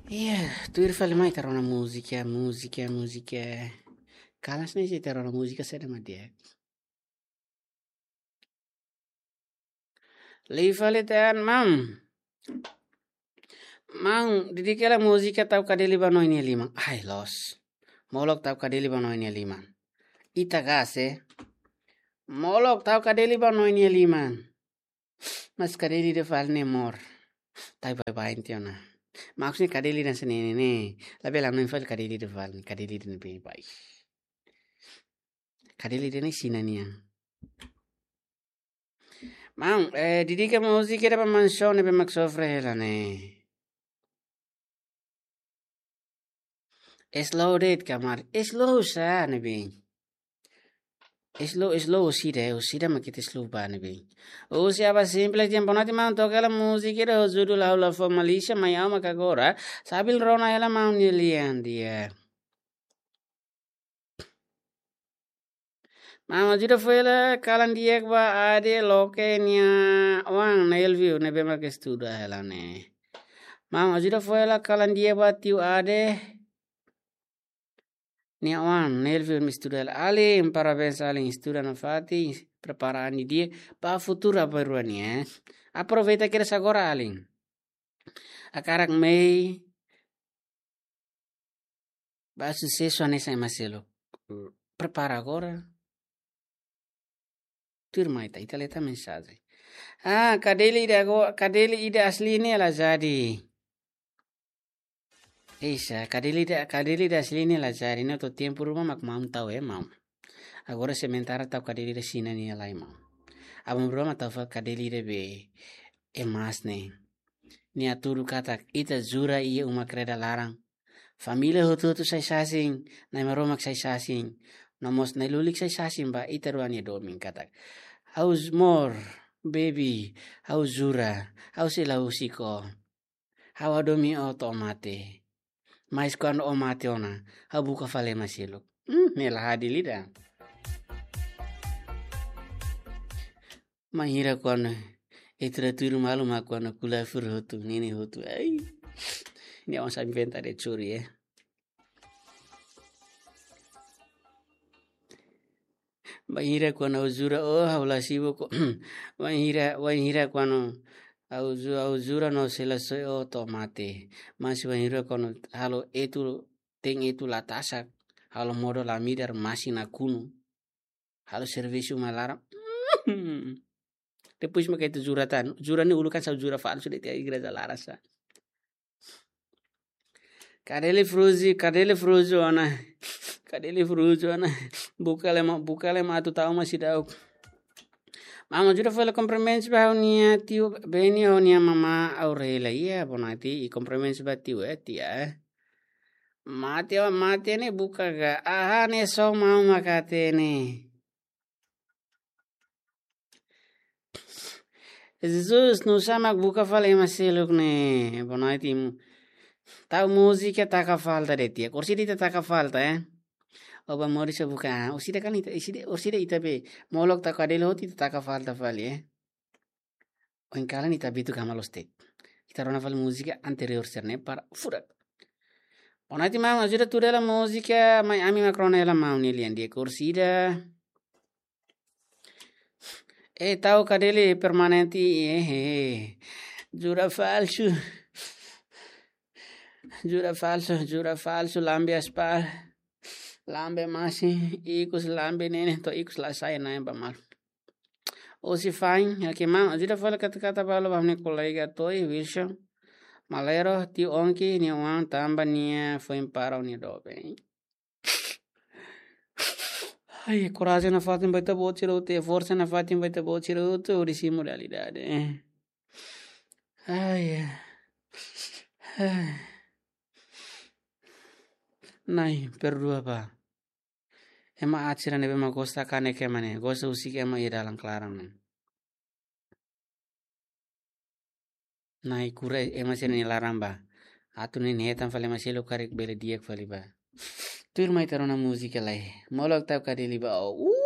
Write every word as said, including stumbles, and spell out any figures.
Iya, tu ir fale mai tarona musica, musica, musica. Kalas nih sih tarona musica sada ma dia. Lei fale tan mam. Mang, didikela musica tau kadeli banoinia lima. Ai los. Molok tau kadeli banoinia lima. Ita gase. Molok tau kadeli banoinia lima. Mas kadeli de falne mor. Tai bye bye intiona. Maksudnya kadeli dan senene nih. Labi lang nang fal kadeli de fal, kadeli de be bye. Kadeli de nih sinania. Mang, eh didika musica de mansione be maksofre helane. Slow date kamar. Slow sa nabi. Slow, slow usida, usida makita slow ba nabi. Usi aba simple tiempo nati man toca la musica de ozudu la la formalisha maya makagora. Sabil rona ela man nilian dia. Mama juda fuela kalan diek ba ade loke nia wang nail view nebe mak studa helane. Mama juda fuela kalan diek ba tiu ade nia wang nail view mistuda alim parabéns alim estuda na fati preparaan dia pa futura baruani eh. Aproveita que eres agora alim. Akarak mei ba sucesso nessa maselo. Prepara agora. Turma ita ita leta mensagem. Ah, kadeli ide agora, kadeli ide asli ini ala jadi. Isa, kadeli ide kadeli ide asli ini ala jadi. No to tempo rumah mak mam tau eh mam. Agora sementara tau kadeli ide sina ni ala mam. Abang rumah tau fa kadeli ide be emas ne. Ni aturu kata ita zura iya uma kreda larang. Família hotu hotu sai sasing, na maromak sai sasing. Namos na lulik sai sasing ba ita ruani doming kata. How's more, baby? How's zura? How's ila usiko? How adomi auto mate? Mais quando o mate ona, how buka fale masilo. Hmm, nela hadilida. Mahira quando etra turu malu ma quando kula fur hotu, nini hotu. Ai. Ini orang saya inventa de curi eh. Mahira quando uzura oh haula sibo ko. Mahira mahira quando auzura auzura no se la soy o tomate. Mas mahira quando halo etu ting etu la tasa. Halo modo la midar masina kuno. Halo servisu malara. Depois makai tu zuratan. Zura ni ulukan sa zura falso de tia igreja larasa. Kadeli fruzi, kadeli fruzi ona. Kadeli fruzi ona. Bukale ma bukale ma tu tahu masih tahu. Mama juda foi complements ba unia tiu beni unia mama Aurela iya bonati i complements ba tiu eh tia. Mati o mati ne buka ga. Aha ne so mau makate ne. Jesus no sama buka fale maseluk ne bonati mu. Tahu música taka falta de tia. Kursi dita taka falta eh. Oba mori sa buka. Usida kan ita isida usida ita be. Molok taka adelo hoti taka falta fali eh. O in kalan ita bitu kama lo state. Ita rona fal música anterior serne para furak. Onati mau ajuda tu la música mai ami makrona ela mau nilian dia kursida. Eh tahu kadele permanenti eh eh. Jura falso. Jura falso, jura falso, lambe aspal. Lambe masi, ikus lambe nene, to ikus la saya na ba mal. O si fain, ya que man, ajuda fala kata-kata balo bamne kolega toi Wilson. Malero ti onki ni wan tamba nia foi para uni dobe. Ai, coragem na fatin baita bochirote, força na fatin baita bochirote, orisi moralidade. Ai. Ai. Nai, perdua pa. Ema achira nebe ma gosta kane ke mane, gosta usi ke ma ira lang klaram ne. Nai kura ema sene ni laram ba. Atu ni netan fale ma selo karik bele diek fali ba. Tur mai tarona musika lai. Molok tau kadili ba. Uh.